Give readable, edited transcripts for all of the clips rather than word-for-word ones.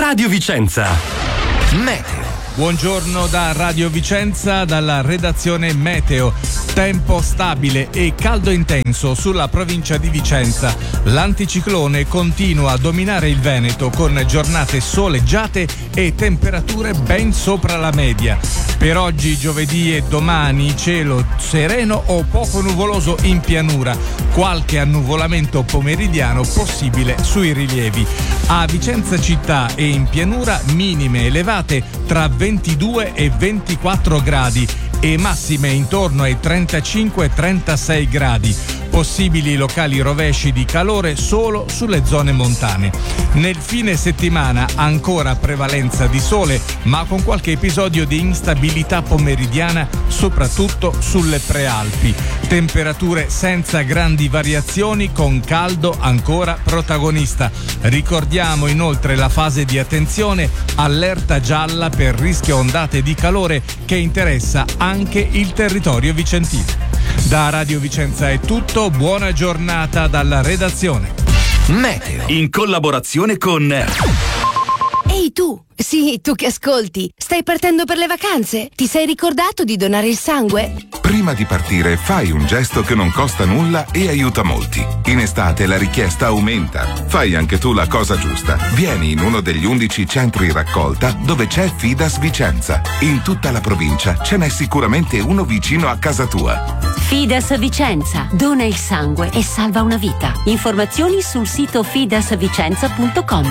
Radio Vicenza. Meteo. Buongiorno da Radio Vicenza, dalla redazione Meteo. Tempo stabile e caldo intenso sulla provincia di Vicenza. L'anticiclone continua a dominare il Veneto con giornate soleggiate e temperature ben sopra la media. Per oggi, giovedì e domani, cielo sereno o poco nuvoloso in pianura. Qualche annuvolamento pomeridiano possibile sui rilievi. A Vicenza città e in pianura minime elevate tra 22 e 24 gradi e massime intorno ai 35-36 gradi. Possibili locali rovesci di calore solo sulle zone montane. Nel fine settimana ancora prevalenza di sole, ma con qualche episodio di instabilità pomeridiana, soprattutto sulle prealpi. Temperature senza grandi variazioni, con caldo ancora protagonista. Ricordiamo inoltre la fase di attenzione, allerta gialla per rischio ondate di calore che interessa anche il territorio vicentino. Da Radio Vicenza è tutto, buona giornata dalla redazione. Meteo, in collaborazione con... Ehi tu! Sì, tu che ascolti, stai partendo per le vacanze? Ti sei ricordato di donare il sangue? Prima di partire fai un gesto che non costa nulla e aiuta molti. In estate la richiesta aumenta. Fai anche tu la cosa giusta. Vieni in uno degli 11 centri raccolta dove c'è Fidas Vicenza. In tutta la provincia ce n'è sicuramente uno vicino a casa tua. Fidas Vicenza. Dona il sangue e salva una vita. Informazioni sul sito fidasvicenza.com.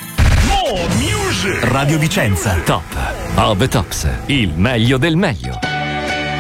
Radio Vicenza, top of the tops, il meglio del meglio.